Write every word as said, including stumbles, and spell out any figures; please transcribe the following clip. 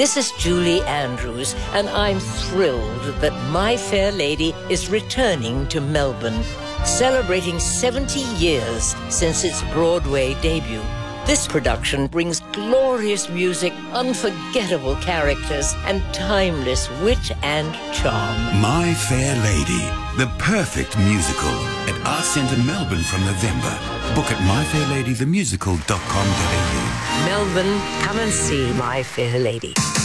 This is Julie Andrews, and I'm thrilled that My Fair Lady is returning to Melbourne, celebrating seventy years since its Broadway debut. This production brings glorious music, unforgettable characters, and timeless wit and charm. My Fair Lady, the perfect musical at Arts Centre Melbourne from November. Book at my fair lady the musical dot com dot a u. Melbourne, come and see My Fair Lady.